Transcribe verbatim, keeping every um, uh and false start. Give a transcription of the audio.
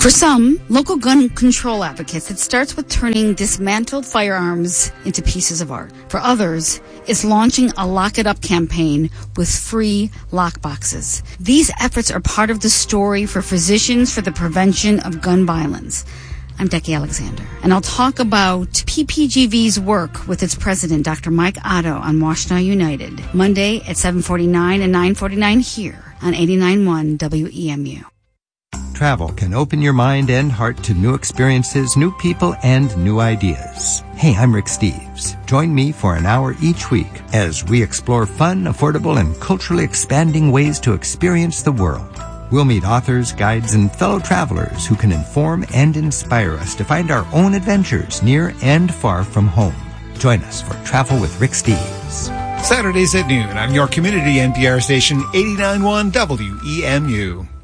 For some, local gun control advocates, it starts with turning dismantled firearms into pieces of art. For others, it's launching a Lock It Up campaign with free lock boxes. These efforts are part of the story for Physicians for the Prevention of Gun Violence. I'm Becky Alexander, and I'll talk about P P G V's work with its president, Doctor Mike Otto, on Washtenaw United, Monday at seven forty-nine and nine forty-nine here on eighty-nine point one W E M U. Travel can open your mind and heart to new experiences, new people, and new ideas. Hey, I'm Rick Steves. Join me for an hour each week as we explore fun, affordable, and culturally expanding ways to experience the world. We'll meet authors, guides, and fellow travelers who can inform and inspire us to find our own adventures near and far from home. Join us for Travel with Rick Steves. Saturdays at noon on your community N P R station eighty-nine point one W E M U.